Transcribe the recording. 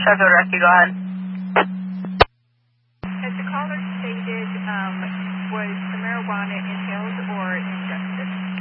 Sheffield Rescue, go ahead. As the caller stated, was the marijuana inhaled?